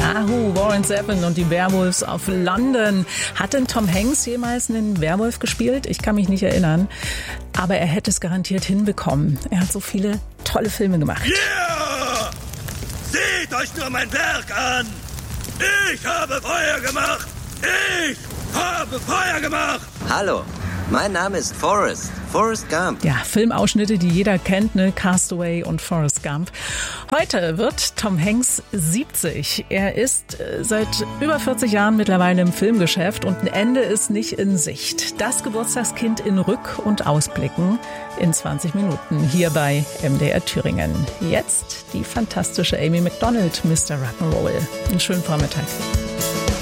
Ahu, Warren Zevon und die Werewolves of London. Hat denn Tom Hanks jemals einen Werwolf gespielt? Ich kann mich nicht erinnern. Aber er hätte es garantiert hinbekommen. Er hat so viele tolle Filme gemacht. Yeah! Seht euch nur mein Werk an! Ich habe Feuer gemacht! Ich habe Feuer gemacht! Hallo, mein Name ist Forrest Gump. Ja, Filmausschnitte, die jeder kennt, ne? Castaway und Forrest Gump. Heute wird Tom Hanks 70. Er ist seit über 40 Jahren mittlerweile im Filmgeschäft und ein Ende ist nicht in Sicht. Das Geburtstagskind in Rück- und Ausblicken in 20 Minuten hier bei MDR Thüringen. Jetzt die fantastische Amy Macdonald, Mr. Rock'n'Roll. Einen schönen Vormittag.